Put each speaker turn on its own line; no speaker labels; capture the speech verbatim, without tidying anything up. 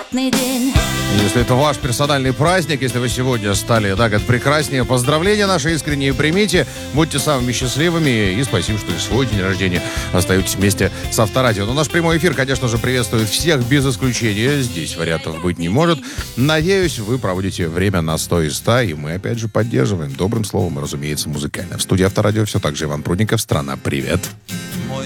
приятный день.
Если это ваш персональный праздник, если вы сегодня стали на год прекраснее, поздравления наши искренние примите. Будьте самыми счастливыми и спасибо, что и свой день рождения остаетесь вместе с Авторадио. Но наш прямой эфир, конечно же, приветствует всех без исключения. Здесь вариантов быть не может. Надеюсь, вы проводите время на сто из ста, и мы опять же поддерживаем добрым словом и, разумеется, музыкально. В студии Авторадио все так же Иван Прудников. Страна, привет.